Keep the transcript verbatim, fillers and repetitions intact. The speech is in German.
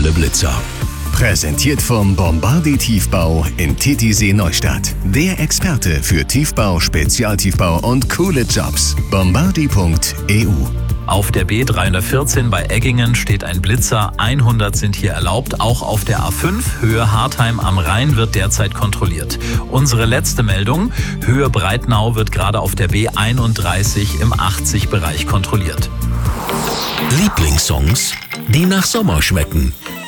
Kohle Blitzer. Präsentiert vom Bombardier Tiefbau in Titisee Neustadt. Der Experte für Tiefbau, Spezialtiefbau und coole Jobs. bombardier punkt e u. Auf der B dreihundertvierzehn bei Eggingen steht ein Blitzer, hundert sind hier erlaubt. Auch auf der A fünf Höhe Hartheim am Rhein wird derzeit kontrolliert. Unsere letzte Meldung, Höhe Breitnau wird gerade auf der B einunddreißig im achtzig Bereich kontrolliert. Lieblingssongs, die nach Sommer schmecken.